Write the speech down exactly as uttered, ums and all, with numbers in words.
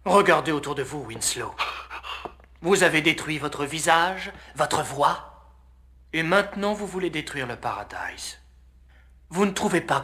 Regardez autour de vous, Winslow. Vous avez détruit votre visage, votre voix, et maintenant vous voulez détruire le Paradise. Vous ne trouvez pas que